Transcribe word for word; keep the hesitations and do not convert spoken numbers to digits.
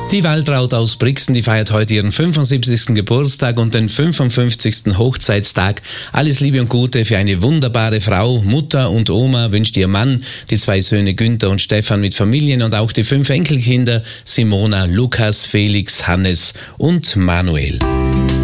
Die Waltraud aus Brixen, die feiert heute ihren fünfundsiebzigsten Geburtstag und den fünfundfünfzigsten Hochzeitstag. Alles Liebe und Gute für eine wunderbare Frau, Mutter und Oma wünscht ihr Mann, die zwei Söhne Günther und Stefan mit Familien und auch die fünf Enkelkinder Simona, Lukas, Felix, Hannes und Manuel.